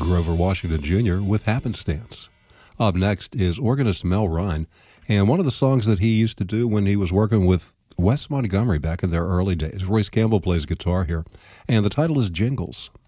Grover Washington Jr. with Happenstance. Up next is organist Mel Rhine, and one of the songs that he used to do when he was working with Wes Montgomery back in their early days. Royce Campbell plays guitar here, and the title is Jingles.